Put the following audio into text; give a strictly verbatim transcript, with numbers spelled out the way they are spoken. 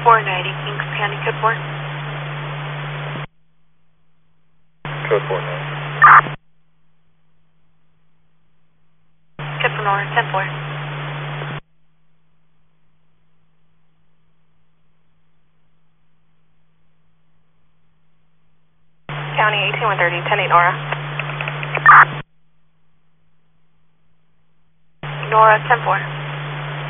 four ninety, Kings County, code four. Code four ninety. Good for Nora, ten four. County eighteen one thirty, ten eight Nora. Nora, ten four.